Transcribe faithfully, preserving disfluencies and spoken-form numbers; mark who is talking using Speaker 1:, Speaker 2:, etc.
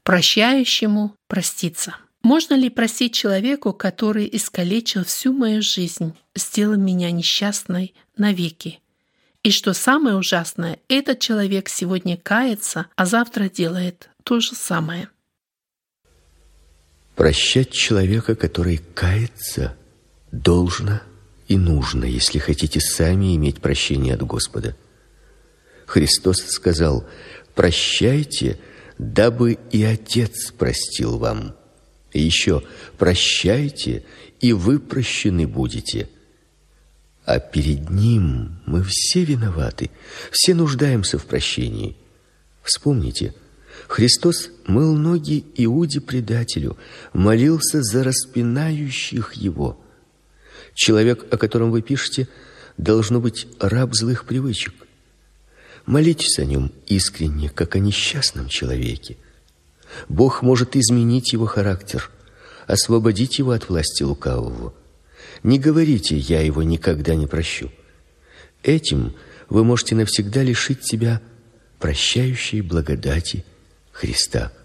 Speaker 1: Прощающему проститься. Можно ли простить человеку, который искалечил всю мою жизнь, сделал меня несчастной навеки? И что самое ужасное, этот человек сегодня кается, а завтра делает то же самое.
Speaker 2: Прощать человека, который кается, должно и нужно, если хотите сами иметь прощение от Господа. Христос сказал: «Прощайте, дабы и Отец простил вам». И еще: «Прощайте, и вы прощены будете». А перед Ним мы все виноваты, все нуждаемся в прощении. Вспомните, Христос мыл ноги Иуде-предателю, молился за распинающих Его. Человек, о котором вы пишете, должно быть раб злых привычек. Молитесь о нем искренне, как о несчастном человеке. Бог может изменить его характер, освободить его от власти лукавого. Не говорите: «Я его никогда не прощу». Этим вы можете навсегда лишить себя прощающей благодати Христа.